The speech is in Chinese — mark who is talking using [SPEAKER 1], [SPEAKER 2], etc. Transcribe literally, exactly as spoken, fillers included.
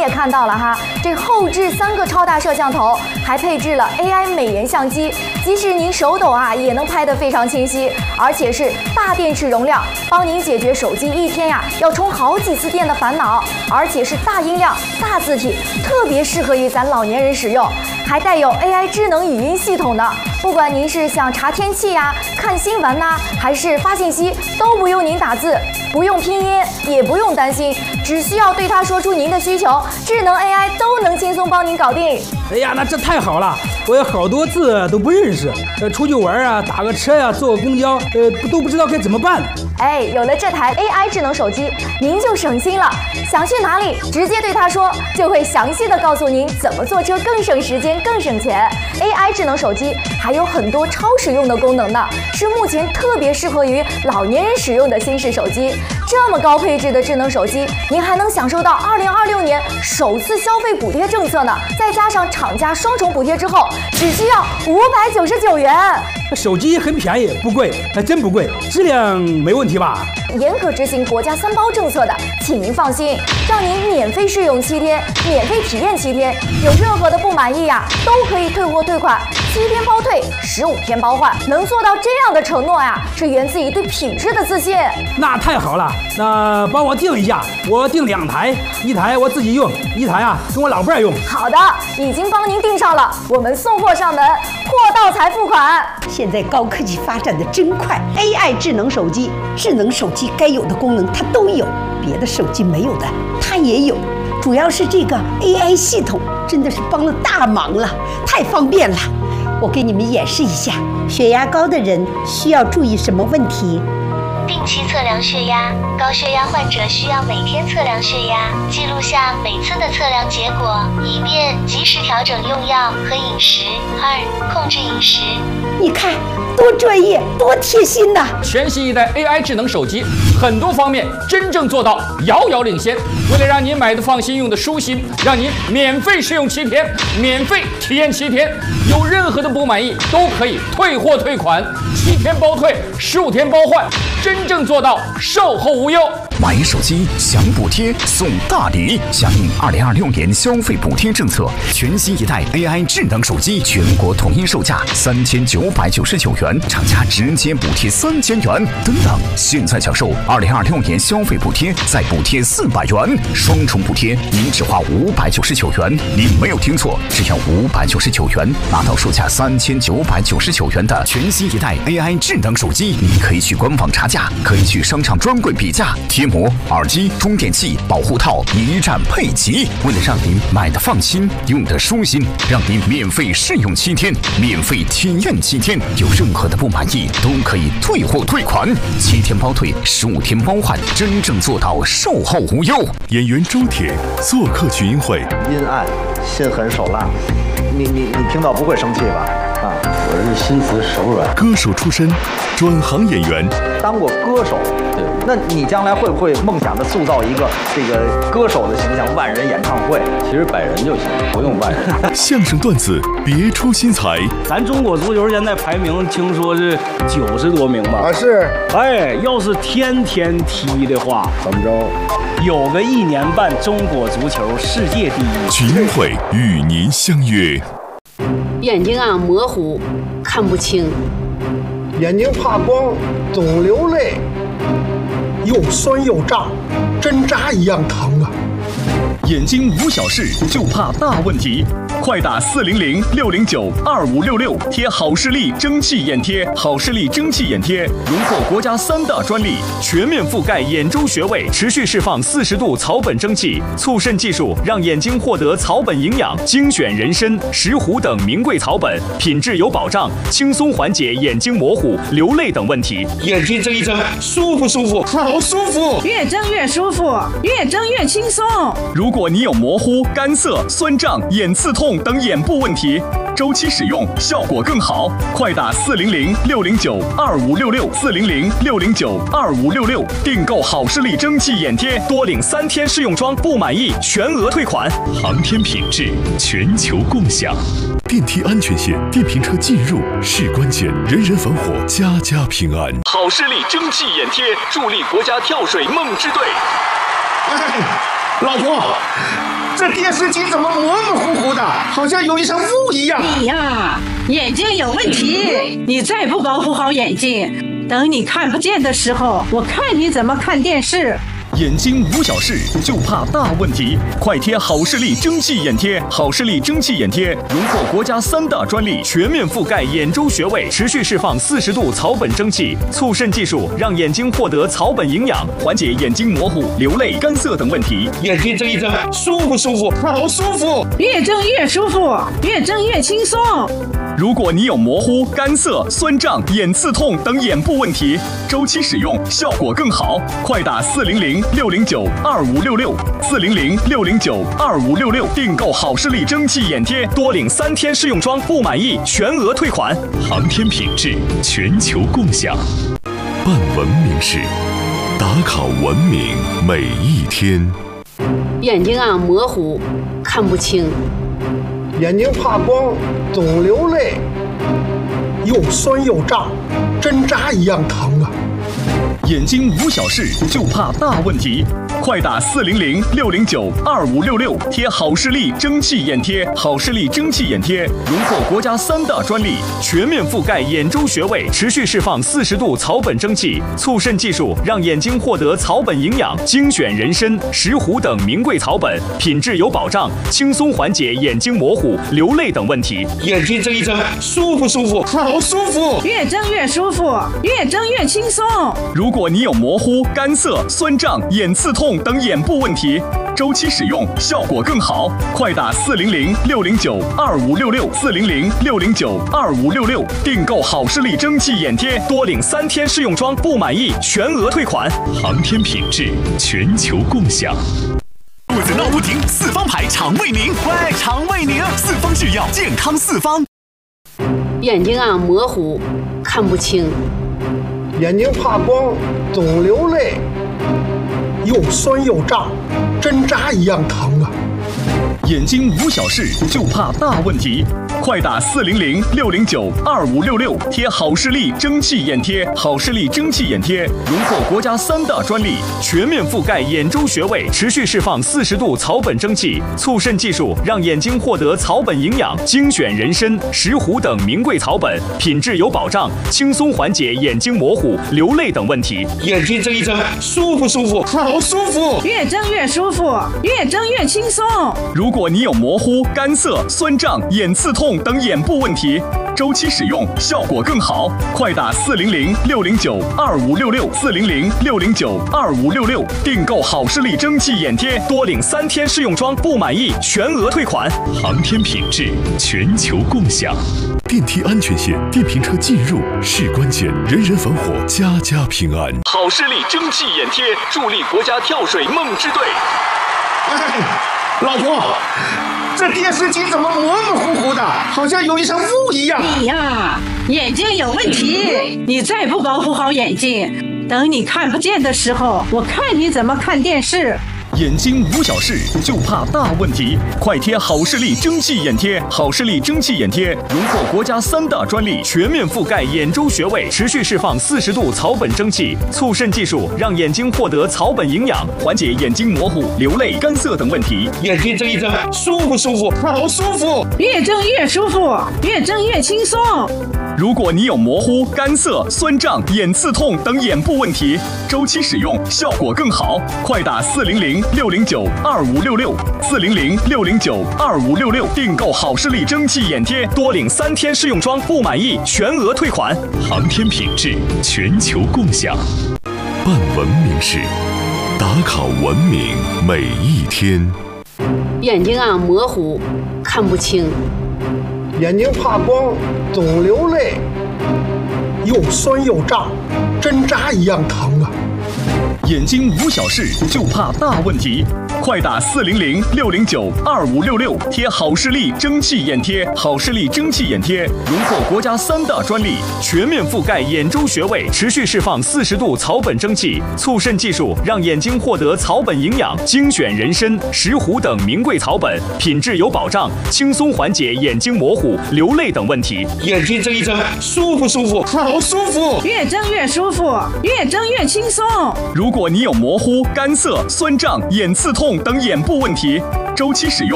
[SPEAKER 1] 也看到了哈，这后置三个超大摄像头，还配置了 A I 美颜相机，即使您手抖啊，也能拍得非常清晰，而且是大电池容量，帮您解决手机一天呀要充好几次电的烦恼，而且是大音量、大字体，特别适合于咱老年人使用，还带有 A I 智能语音系统呢。不管您是想查天气呀、看新闻呐、啊，还是发信息，都不用您打字，不用拼音，也不用担心，只需要对它说出您的需求，智能 A I 都能轻松帮您搞定。
[SPEAKER 2] 哎呀，那这太好了！我有好多字都不认识，呃，出去玩啊，打个车呀、啊，坐个公交，呃，都不知道该怎么办。
[SPEAKER 1] 哎，有了这台 A I 智能手机，您就省心了。想去哪里，直接对它说，就会详细的告诉您怎么坐车更省时间、更省钱。A I 智能手机还有很多超实用的功能呢，是目前特别适合于老年人使用的新式手机。这么高配置的智能手机，您还能享受到二零二六年首次消费补贴政策呢，再加上厂家双重补贴之后，只需要五百九十九元。
[SPEAKER 2] 手机很便宜，不贵，还真不贵，质量没问题吧？
[SPEAKER 1] 严格执行国家三包政策的，请您放心，让您免费试用七天，免费体验七天，有任何的不满意呀、啊，都可以退货退款，七天包退，十五天包换。能做到这样的承诺呀，是源自于对品质的自信。
[SPEAKER 2] 那太好了，那帮我订一下，我订两台，一台我自己用，一台啊跟我老伴儿用。
[SPEAKER 1] 好的，已经帮您订上了，我们送货上门，货到才付款。
[SPEAKER 3] 现在高科技发展的真快 ，A I 智能手机，智能手机该有的功能它都有，别的手机没有的它也有。主要是这个 A I 系统真的是帮了大忙了，太方便了。我给你们演示一下，血压高的人需要注意什么问题？
[SPEAKER 4] 定期测量血压，高血压患者需要每天测量血压，记录下每次的测量结果，以便及时调整用药和饮食。二、控制饮食。
[SPEAKER 3] 你看，多专业，多贴心呐！
[SPEAKER 5] 全新一代 A I 智能手机，很多方面真正做到遥遥领先。为了让您买的放心，用的舒心，让您免费试用七天，免费体验七天，有任何的不满意都可以退货退款，七天包退，十五天包换，真正做到售后无忧。
[SPEAKER 6] 买手机享补贴送大礼，响应二零二六年消费补贴政策，全新一代 A I 智能手机全国统一售价三千九百九十九元，厂家直接补贴三千元。等等，现在享受二零二六年消费补贴，再补贴四百元，双重补贴，您只花五百九十九元。您没有听错，只要五百九十九元，拿到售价三千九百九十九元的全新一代 A I 智能手机。您可以去官网查价，可以去商场专柜比价，贴膜、耳机、充电器、保护套一站配齐。为了让您买的放心，用的舒心，让您免费试用七天，免费体验七天，有任何的不满意都可以退货退款，七天包退，十五天包换，真正做到售后无忧。
[SPEAKER 7] 演员周铁做客群英会，
[SPEAKER 8] 阴暗、心狠手辣，你你你听到不会生气吧？啊，
[SPEAKER 9] 我是心慈手软。
[SPEAKER 7] 歌手出身，转行演员，
[SPEAKER 8] 当过歌手，对，那你将来会不会梦想着塑造一个这个歌手的形象？万人演唱会，
[SPEAKER 9] 其实百人就行，不用万人。
[SPEAKER 7] 相声段子别出心裁。
[SPEAKER 10] 咱中国足球现在排名听说是九十多名吧？
[SPEAKER 11] 啊是。
[SPEAKER 10] 哎，要是天天踢的话，
[SPEAKER 11] 怎么着？
[SPEAKER 10] 有个一年半中国足球世界第一。
[SPEAKER 7] 群英会与您相约。
[SPEAKER 12] 眼睛啊模糊，看不清。
[SPEAKER 11] 眼睛怕光，总流泪，又酸又胀，针扎一样疼啊！
[SPEAKER 7] 眼睛无小事，就怕大问题。快打四零零六零九二五六六，贴好视力蒸汽眼贴。好视力蒸汽眼贴荣获国家三大专利，全面覆盖眼周穴位，持续释放四十度草本蒸汽，促渗技术让眼睛获得草本营养。精选人参、石斛等名贵草本，品质有保障，轻松缓解眼睛模糊、流泪等问题。
[SPEAKER 13] 眼睛睁一睁，舒服舒服，好舒服，
[SPEAKER 14] 越睁越舒服，越睁越轻松。
[SPEAKER 7] 如果你有模糊、干涩、酸胀、眼刺痛等眼部问题，周期使用效果更好。快打四零零六零九二五六六四零零六零九二五六六，订购好视力蒸汽眼贴，多领三天试用装，不满意全额退款。航天品质，全球共享。电梯安全线，电瓶车进入是关键，人人防火，家家平安。好视力蒸汽眼贴，助力国家跳水梦之队。
[SPEAKER 13] 老婆，这电视机怎么模模糊糊的，好像有一层雾一样？
[SPEAKER 14] 你呀，眼睛有问题，你再不保护好眼睛，等你看不见的时候，我看你怎么看电视。
[SPEAKER 7] 眼睛无小事，就怕大问题。快贴好视力蒸汽眼贴，好视力蒸汽眼贴荣获国家三大专利，全面覆盖眼周穴位，持续释放四十度草本蒸汽，促渗技术让眼睛获得草本营养，缓解眼睛模糊、流泪、干涩等问题。
[SPEAKER 13] 眼睛睁一睁，舒不舒服？好舒服！
[SPEAKER 14] 越睁越舒服，越睁越轻松。
[SPEAKER 7] 如果你有模糊、干涩、酸胀、眼刺痛等眼部问题，周期使用效果更好。快打四零零六零九二五六六四零零六零九二五六六订购好视力蒸汽眼贴，多领三天试用装，不满意全额退款。
[SPEAKER 6] 航天品质全球共享，办文明事，打卡文明每一天。
[SPEAKER 12] 眼睛啊模糊，看不清。
[SPEAKER 11] 眼睛怕光，总流泪，又酸又胀，针扎一样疼啊！
[SPEAKER 7] 眼睛无小事，就怕大问题。快打四零零六零九二五六六贴好视力蒸汽眼贴，好视力蒸汽眼贴荣获国家三大专利，全面覆盖眼周穴位，持续释放四十度草本蒸汽，促渗技术让眼睛获得草本营养，精选人参、石斛等名贵草本，品质有保障，轻松缓解眼睛模糊、流泪等问题。
[SPEAKER 13] 眼睛睁一睁，舒不舒服？好舒服！
[SPEAKER 14] 越睁越舒服，越睁越轻松。
[SPEAKER 7] 如果你有模糊、干涩、酸胀、眼刺痛等眼部问题，周期使用效果更好。快打四零零六零九二五六六四零零六零九二五六六订购好视力蒸汽眼贴，多领三天试用装，不满意全额退款。
[SPEAKER 6] 航天品质全球共享。肚子闹不停，四方牌肠胃宁，喂，肠胃宁，四方制药，健康四方。
[SPEAKER 12] 眼睛啊模糊，看不清。
[SPEAKER 11] 眼睛怕光，总流泪，又酸又胀，针扎一样疼啊！
[SPEAKER 7] 眼睛无小事，就怕大问题。快打四零零六零九二五六六贴好视力蒸汽眼贴，好视力蒸汽眼贴荣获国家三大专利，全面覆盖眼周穴位，持续释放四十度草本蒸汽，促渗技术让眼睛获得草本营养，精选人参、石斛等名贵草本，品质有保障，轻松缓解眼睛模糊、流泪等问题。
[SPEAKER 13] 眼睛睁一睁，舒不舒服？好舒服！
[SPEAKER 14] 越睁越舒服，越睁越轻松。
[SPEAKER 7] 如果你有模糊、干涩、酸胀、眼刺痛等眼部问题，周期使用效果更好。快打四零零六零九二五六六四零零六零九二五六六订购好视力蒸汽眼贴，多领三天试用装，不满意全额退款。
[SPEAKER 6] 航天品质全球共享。电梯安全线，电瓶车进入是关键，人人防火，家家平安。
[SPEAKER 7] 好视力蒸汽眼贴助力国家跳水梦之队。
[SPEAKER 13] 哎，老婆，这电视机怎么模模糊糊的，好像有一层雾一样？
[SPEAKER 14] 你呀，眼睛有问题，你再不保护好眼睛，等你看不见的时候，我看你怎么看电视。
[SPEAKER 7] 眼睛无小事，就怕大问题。快贴好视力蒸汽眼贴，好视力蒸汽眼贴荣获国家三大专利，全面覆盖眼周穴位，持续释放四十度草本蒸汽，促渗技术让眼睛获得草本营养，缓解眼睛模糊、流泪、干涩等问题。
[SPEAKER 13] 眼睛睁一睁，舒不舒服？好舒服！
[SPEAKER 14] 越睁越舒服，越睁越轻松。
[SPEAKER 7] 如果你有模糊、干涩、酸胀、眼刺痛等眼部问题，周期使用效果更好。快打四零零六零九二五六六四零零六零九二五六六订购好视力蒸汽眼贴，多领三天试用装，不满意全额退款。
[SPEAKER 6] 航天品质全球共享，办文明事，打卡文明每一天。
[SPEAKER 12] 眼睛啊模糊，看不清。
[SPEAKER 11] 眼睛怕光，总流泪，又酸又胀，针扎一样疼啊！
[SPEAKER 7] 眼睛无小事，就怕大问题。快打四零零六零九二五六六贴好视力蒸汽眼贴，好视力蒸汽眼贴荣获国家三大专利，全面覆盖眼周穴位，持续释放四十度草本蒸汽，促渗技术让眼睛获得草本营养，精选人参、石斛等名贵草本，品质有保障，轻松缓解眼睛模糊、流泪等问题。
[SPEAKER 13] 眼睛睁一睁，舒不舒服？好舒服！
[SPEAKER 14] 越睁越舒服，越睁越轻松。
[SPEAKER 7] 如果你有模糊、干涩、酸胀、眼刺痛痛等眼部问题，周期使用